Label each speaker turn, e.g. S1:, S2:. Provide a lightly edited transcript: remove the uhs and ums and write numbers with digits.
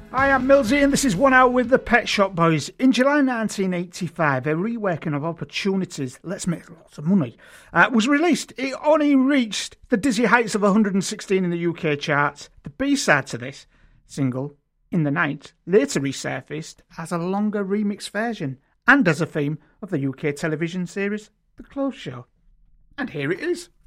S1: Hi, I'm Millsy and this is One Hour with the Pet Shop Boys. In July 1985, a reworking of Opportunities, Let's Make Lots of Money, was released. It only reached the dizzy heights of 116 in the UK charts. The B-side to this single, In the Night, later resurfaced as a longer remix version and as a theme of the UK television series The Clothes Show. And here it is.